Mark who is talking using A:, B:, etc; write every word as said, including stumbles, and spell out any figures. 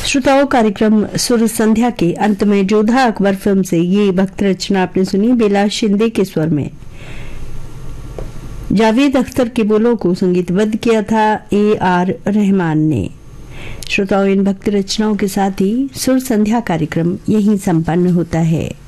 A: श्रोताओं, कार्यक्रम सुर संध्या के अंत में जोधा अकबर फिल्म से ये भक्त रचना आपने सुनी बेला शिंदे के स्वर में। जावेद अख्तर के बोलों को संगीतबद्ध किया था ए आर रहमान ने। श्रोताओं, इन भक्ति रचनाओं के साथ ही सुर संध्या कार्यक्रम यहीं संपन्न होता है।